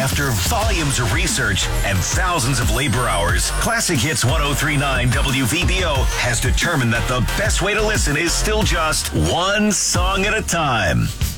After volumes of research and thousands of labor hours, Classic Hits 103.9 WVBO has determined that the best way to listen is still just one song at a time.